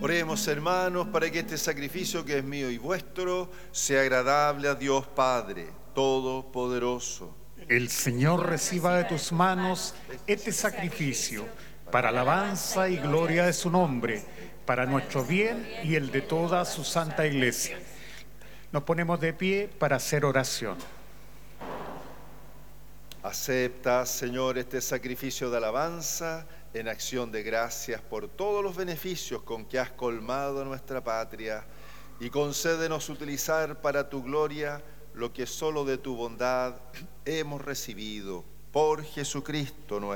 Oremos, hermanos, para que este sacrificio que es mío y vuestro sea agradable a Dios Padre Todopoderoso. El Señor reciba de tus manos este sacrificio para alabanza y gloria de su nombre, para nuestro bien y el de toda su santa Iglesia. Nos ponemos de pie para hacer oración. Acepta, Señor, este sacrificio de alabanza en acción de gracias por todos los beneficios con que has colmado nuestra patria, y concédenos utilizar para tu gloria lo que solo de tu bondad hemos recibido por Jesucristo nuestro